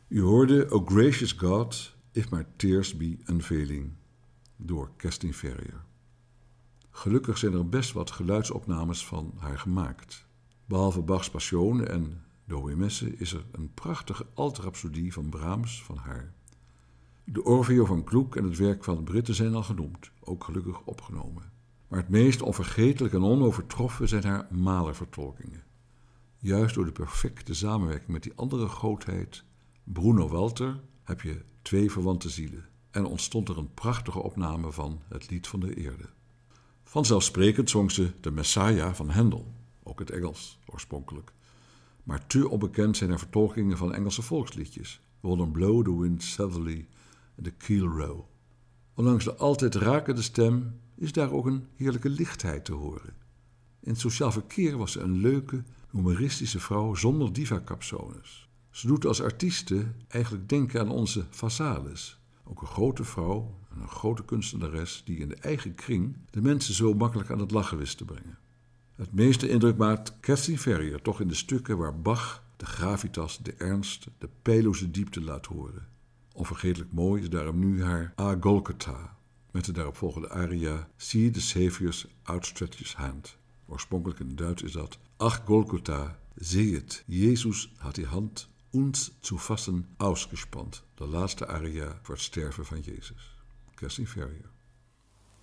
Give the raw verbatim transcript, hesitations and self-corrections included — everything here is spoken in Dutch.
U hoorde O Gracious God, If My Tears Be Unveiling door Kerstin Ferrier. Gelukkig zijn er best wat geluidsopnames van haar gemaakt. Behalve Bachs Passion en de Hohe Messe is er een prachtige altrapsodie van Brahms van haar. De Orfeo van Gluck en het werk van de Britten zijn al genoemd, ook gelukkig opgenomen. Maar het meest onvergetelijk en onovertroffen zijn haar Mahler-vertolkingen. Juist door de perfecte samenwerking met die andere grootheid, Bruno Walter, heb je twee verwante zielen en ontstond er een prachtige opname van het Lied van de Eerde. Vanzelfsprekend zong ze de Messiah van Handel, ook het Engels oorspronkelijk. Maar te onbekend zijn er vertolkingen van Engelse volksliedjes, waaronder Blow the Wind Southerly en The Keel Row. Ondanks de altijd rakende stem is daar ook een heerlijke lichtheid te horen. In het sociaal verkeer was ze een leuke, humoristische vrouw zonder diva-capsones. Ze doet als artieste eigenlijk denken aan onze Vasalis, ook een grote vrouw en een grote kunstenares die in de eigen kring de mensen zo makkelijk aan het lachen wist te brengen. Het meeste indruk maakt Kerstin Ferrier toch in de stukken waar Bach de gravitas, de ernst, de peilloze diepte laat horen. Onvergetelijk mooi is daarom nu haar A Golgotha, met de daaropvolgende aria See the Savior's Outstretched Hand. Oorspronkelijk in het Duits is dat Ach Golgotha, sehet, Jezus had die hand uns zu fassen ausgespannt. De laatste aria voor het sterven van Jezus. Kerstin Ferrier.